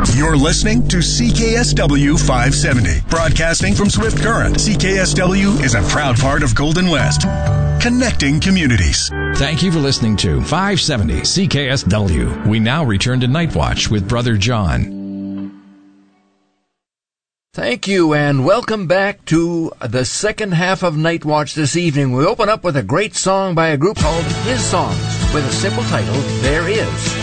You're listening to CKSW 570, broadcasting from Swift Current. CKSW is a proud part of Golden West, connecting communities. Thank you for listening to 570 CKSW. We now return to Night Watch with Brother John. Thank you, and welcome back to the second half of Night Watch this evening. We open up with a great song by a group called His Songs, with a simple title, There Is.